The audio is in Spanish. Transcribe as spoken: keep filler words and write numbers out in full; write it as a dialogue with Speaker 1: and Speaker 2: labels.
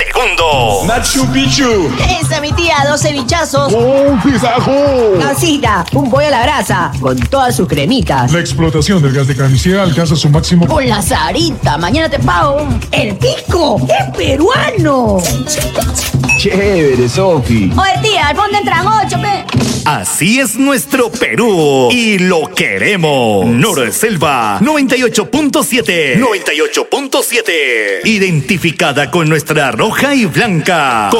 Speaker 1: segundo.
Speaker 2: Machu Picchu.
Speaker 3: Esa, mi tía, dos cevichazos.
Speaker 2: Un pisajo.
Speaker 3: Casita, un pollo a la brasa, con todas sus cremitas.
Speaker 4: La explotación del gas de carnicería alcanza su máximo.
Speaker 3: Con la Sarita, mañana te pago. ¡El pisco es peruano!
Speaker 2: Chévere, Sofi.
Speaker 3: Oye, tía, ¿al fondo entran ocho, pe?
Speaker 1: Así es nuestro Perú y lo queremos. Noro de Selva noventa y ocho punto siete. noventa y ocho punto siete. Identificada con nuestra roja y blanca.